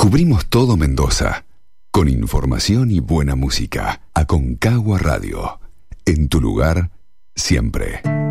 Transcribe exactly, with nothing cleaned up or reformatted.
Cubrimos todo Mendoza, con información y buena música. Aconcagua Radio, en tu lugar, siempre.